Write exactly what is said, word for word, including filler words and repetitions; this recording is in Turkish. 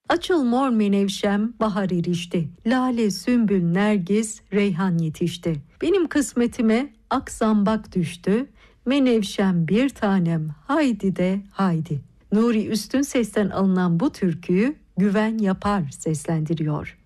Açıl mor menevşem bahar erişti. Lale, sümbül, nergis, reyhan yetişti. Benim kısmetime ak zambak düştü. Menevşem bir tanem haydi de haydi. Nuri Üstün Ses'ten alınan bu türküyü Güven Yapar seslendiriyor.